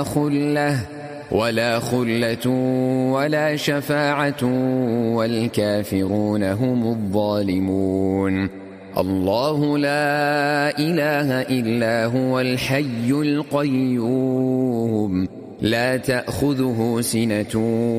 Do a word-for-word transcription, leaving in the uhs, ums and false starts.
خلة ولا خلة ولا شفاعة والكافرون هم الظالمون. الله لا إله إلا هو الحي القيوم لا تأخذه سنة